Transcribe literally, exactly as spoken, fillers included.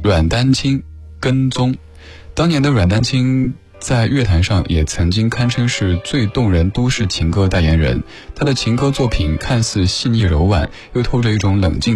阮丹青跟踪。当年的阮丹青在乐坛上也曾经堪称是最动人都市情歌代言人，他的情歌作品看似细腻柔婉，又透着一种冷静